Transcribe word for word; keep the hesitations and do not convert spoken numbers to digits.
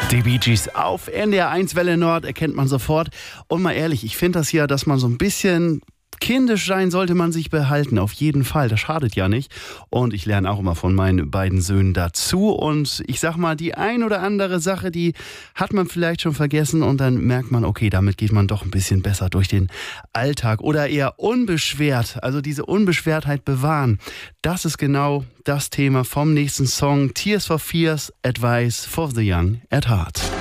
Die Bee Gees auf N D R eins Welle Nord erkennt man sofort. Und mal ehrlich, ich finde das ja, dass man so ein bisschen kindisch sein sollte man sich behalten, auf jeden Fall. Das schadet ja nicht. Und ich lerne auch immer von meinen beiden Söhnen dazu. Und ich sag mal, die ein oder andere Sache, die hat man vielleicht schon vergessen. Und dann merkt man, okay, damit geht man doch ein bisschen besser durch den Alltag. Oder eher unbeschwert, also diese Unbeschwertheit bewahren. Das ist genau das Thema vom nächsten Song. Tears for Fears, Advice for the Young at Heart.